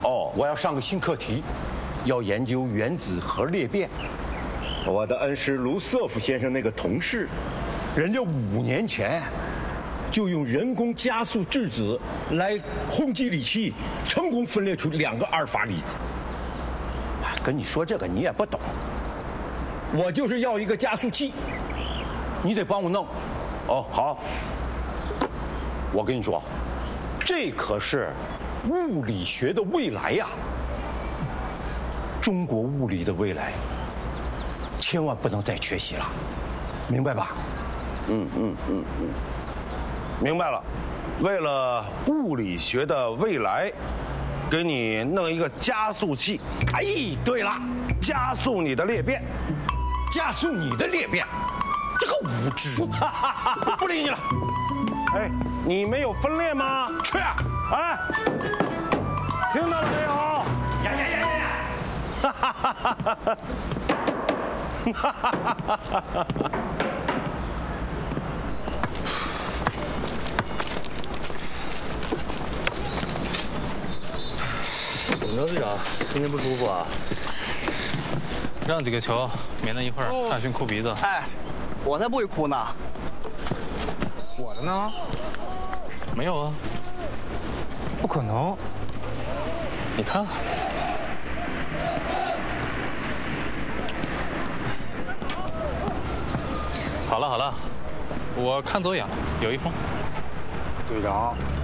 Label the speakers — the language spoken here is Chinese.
Speaker 1: 哦，我要上个新课题，要研究原子核裂变。我的恩师卢瑟夫先生那个同事，人家5年前就用人工加速质子来轰击理气，成功分裂出2个阿尔法粒子。跟你说这个你也不懂，我就是要一个加速器，你得帮我弄。哦，好。我跟你说，这可是物理学的未来呀，中国物理的未来，千万不能再缺席了，明白吧？
Speaker 2: 明白了。为了物理学的未来，给你弄一个加速器。
Speaker 1: 哎，对了，
Speaker 2: 加速你的裂变，
Speaker 1: 加速你的裂变，这个无知，不理你了。
Speaker 2: 哎，你没有分裂吗？
Speaker 1: 去啊！
Speaker 2: 哎，听到了没有？
Speaker 1: 呀！
Speaker 2: 哈哈哈哈哈！哈哈哈哈哈！
Speaker 3: 怎么着，队长？身体不舒服啊？
Speaker 4: 让几个球，免得一会儿大勋哭鼻子。
Speaker 5: 哎，我才不会哭呢。
Speaker 6: 我的呢？
Speaker 4: 没有啊，
Speaker 6: 不可能。
Speaker 4: 你看看。好了，我看走眼了，有一封。
Speaker 6: 队长，